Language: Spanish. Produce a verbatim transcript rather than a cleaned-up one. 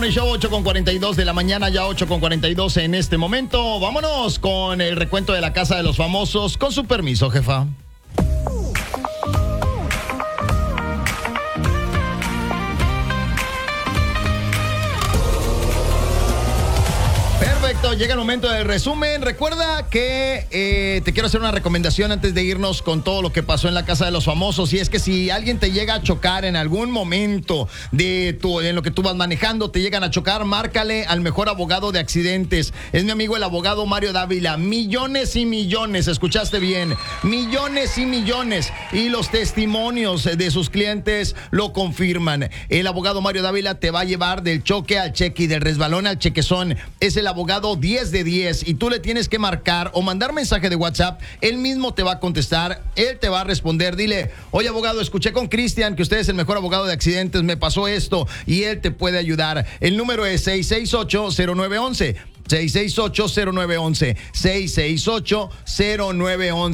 Show ocho con cuarenta y dos de la mañana, ya ocho con cuarenta y dos en este momento. Vámonos con el recuento de la Casa de los Famosos. Con su permiso, jefa. Perfecto, llega el momento del resumen. Recuerda que eh, te quiero hacer una recomendación antes de irnos con todo lo que pasó en la Casa de los Famosos. Y es que si alguien te llega a chocar en algún momento de tu, en lo que tú vas manejando, te llegan a chocar, márcale al mejor abogado de accidentes. Es mi amigo el abogado Mario Dávila. Millones y millones, escuchaste bien, millones y millones. Y los testimonios de sus clientes lo confirman. El abogado Mario Dávila te va a llevar del choque al cheque y del resbalón al chequezón. Es el abogado diez de diez y tú le tienes que marcar o mandar mensaje de WhatsApp. Él mismo te va a contestar, él te va a responder. Dile: oye, abogado, escuché con Cristian que usted es el mejor abogado de accidentes, me pasó esto, y él te puede ayudar. El número es seis seis ocho, cero nueve uno uno. seis seis ocho, cero nueve uno uno. seis seis ocho, cero nueve uno uno.